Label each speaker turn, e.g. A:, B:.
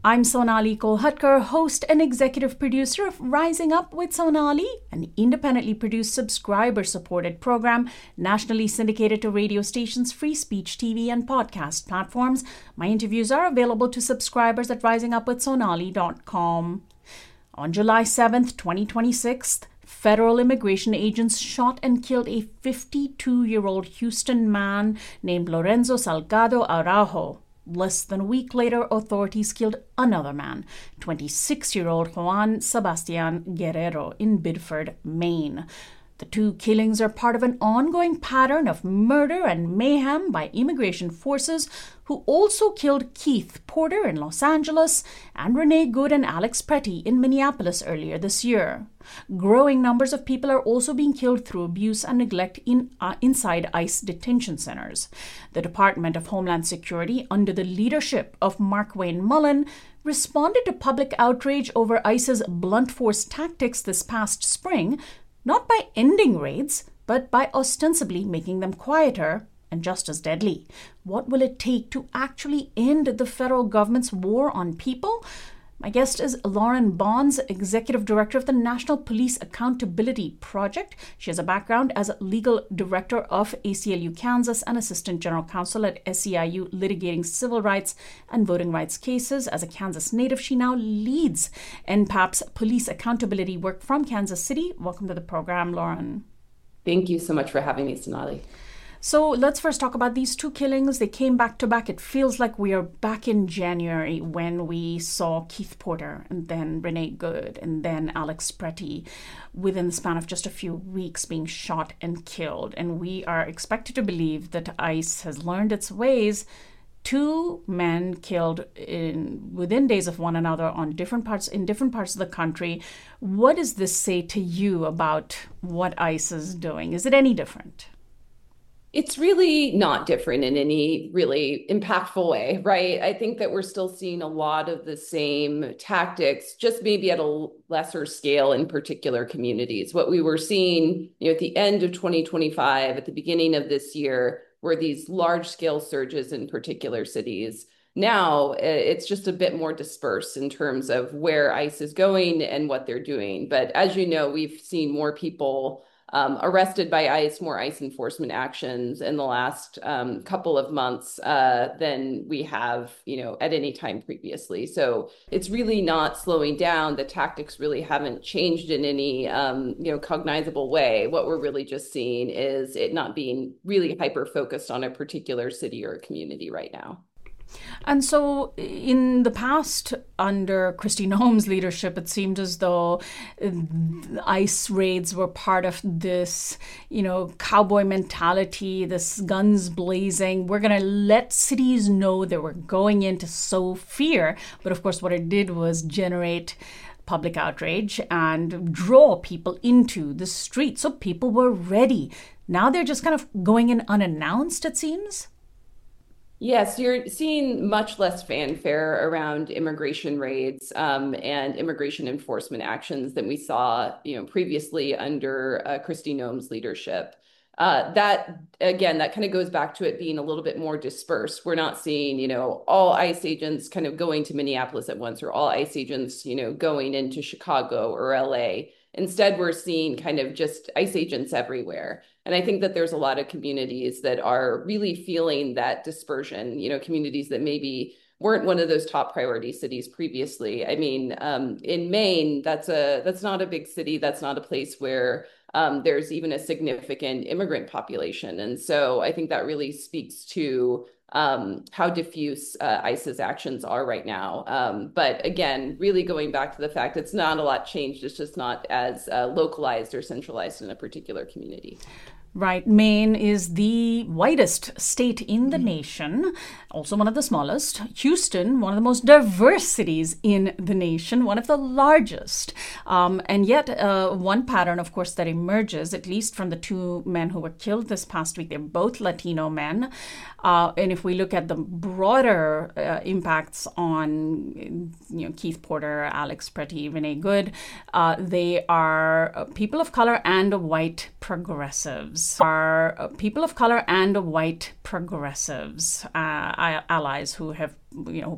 A: I'm Sonali Kolhatkar, host and executive producer of Rising Up with Sonali, an independently produced subscriber-supported program nationally syndicated to radio stations, free speech TV, and podcast platforms. My interviews are available to subscribers at risingupwithsonali.com. On July 7th, 2026, federal immigration agents shot and killed a 52-year-old Houston man named Lorenzo Salgado Araujo. Less than a week later, authorities killed another man, 26-year-old Juan Sebastian Guerrero, in Biddeford, Maine. The two killings are part of an ongoing pattern of murder and mayhem by immigration forces who also killed Keith Porter in Los Angeles and Renee Good and Alex Pretty in Minneapolis earlier this year. Growing numbers of people are also being killed through abuse and neglect inside ICE detention centers. The Department of Homeland Security, under the leadership of Markwayne Mullin, responded to public outrage over ICE's blunt force tactics this past spring, not by ending raids, but by ostensibly making them quieter and just as deadly. What will it take to actually end the federal government's war on people? My guest is Lauren Bonds, Executive Director of the National Police Accountability Project. She has a background as legal director of ACLU Kansas and Assistant General Counsel at SEIU, litigating civil rights and voting rights cases. As a Kansas native, she now leads NPAP's police accountability work from Kansas City. Welcome to the program, Lauren.
B: Thank you so much for having me, Sonali.
A: So let's first talk about these two killings. They came back to back. It feels like we are back in January when we saw Keith Porter and then Renee Good and then Alex Pretty within the span of just a few weeks being shot and killed. And we are expected to believe that ICE has learned its ways. Two men killed within days of one another in different parts of the country. What does this say to you about what ICE is doing? Is it any different?
B: It's really not different in any really impactful way, right? I think that we're still seeing a lot of the same tactics, just maybe at a lesser scale in particular communities. What we were seeing, at the end of 2025, at the beginning of this year, were these large-scale surges in particular cities. Now, it's just a bit more dispersed in terms of where ICE is going and what they're doing. But as you know, we've seen more people arrested by ICE, more ICE enforcement actions in the last couple of months than we have, at any time previously. So it's really not slowing down. The tactics really haven't changed in any, cognizable way. What we're really just seeing is it not being really hyper-focused on a particular city or a community right now.
A: And so in the past, under Kristi Noem's leadership, it seemed as though ICE raids were part of this, cowboy mentality, this guns blazing. We're going to let cities know that we're going in to sow fear. But of course, what it did was generate public outrage and draw people into the street. So people were ready. Now they're just kind of going in unannounced, it seems.
B: Yes, you're seeing much less fanfare around immigration raids and immigration enforcement actions than we saw, previously under Kristi Noem's leadership. That kind of goes back to it being a little bit more dispersed. We're not seeing, all ICE agents kind of going to Minneapolis at once, or all ICE agents, going into Chicago or LA. Instead, we're seeing kind of just ICE agents everywhere. And I think that there's a lot of communities that are really feeling that dispersion, communities that maybe weren't one of those top priority cities previously. I mean, in Maine, that's not a big city. That's not a place where there's even a significant immigrant population. And so I think that really speaks to how diffuse ICE's actions are right now. But again, really going back to the fact it's not a lot changed. It's just not as localized or centralized in a particular community.
A: Right. Maine is the whitest state in the nation, also one of the smallest. Houston, one of the most diverse cities in the nation, one of the largest. And yet one pattern, of course, that emerges, at least from the two men who were killed this past week, they're both Latino men. And if we look at the broader impacts on, Keith Porter, Alex Pretty, Renee Good, they are people of color and white progressives. Allies who have